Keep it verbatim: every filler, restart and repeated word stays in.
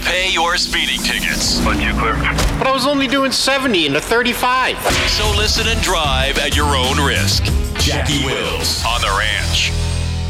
pay your speeding tickets. But you clear. But I was only doing seventy into thirty-five. So listen and drive at your own risk. Jackie Wills on The Ranch.